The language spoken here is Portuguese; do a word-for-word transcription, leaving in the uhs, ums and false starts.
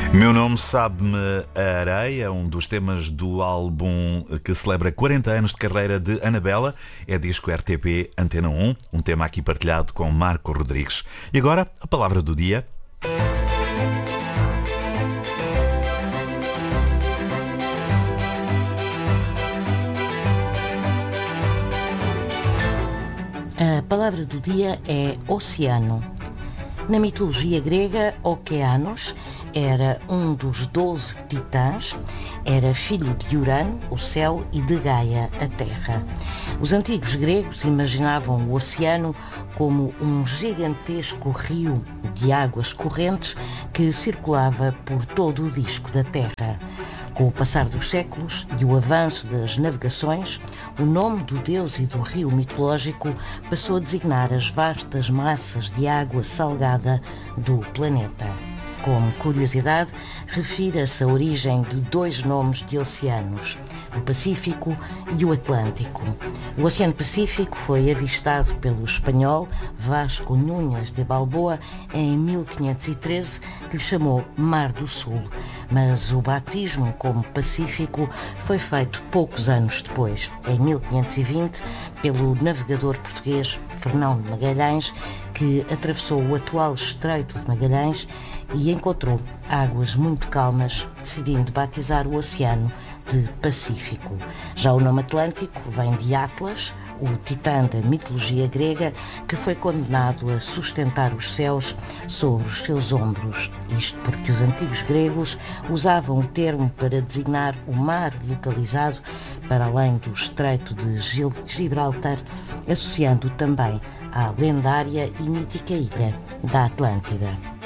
Meu nome sabe-me a areia, um dos temas do álbum que celebra quarenta anos de carreira de Anabela. É disco R T P Antena um, um tema aqui partilhado com Marco Rodrigues. E agora, a palavra do dia. A palavra do dia é oceano. Na mitologia grega, Okeanos era um dos doze titãs, era filho de Urano, o céu, e de Gaia, a terra. Os antigos gregos imaginavam o oceano como um gigantesco rio de águas correntes que circulava por todo o disco da Terra. Com o passar dos séculos e o avanço das navegações, o nome do deus e do rio mitológico passou a designar as vastas massas de água salgada do planeta. Como curiosidade, refira-se a origem de dois nomes de oceanos, o Pacífico e o Atlântico. O Oceano Pacífico foi avistado pelo espanhol Vasco Núñez de Balboa em mil quinhentos e treze, que lhe chamou Mar do Sul, mas o batismo como Pacífico foi feito poucos anos depois, em mil quinhentos e vinte, pelo navegador português Fernão de Magalhães, que atravessou o atual Estreito de Magalhães e encontrou águas muito calmas, decidindo batizar o oceano de Pacífico. Já o nome Atlântico vem de Atlas, o titã da mitologia grega, que foi condenado a sustentar os céus sobre os seus ombros. Isto porque os antigos gregos usavam o termo para designar o mar localizado para além do Estreito de Gibraltar, associando-o também à lendária e mítica ilha da Atlântida.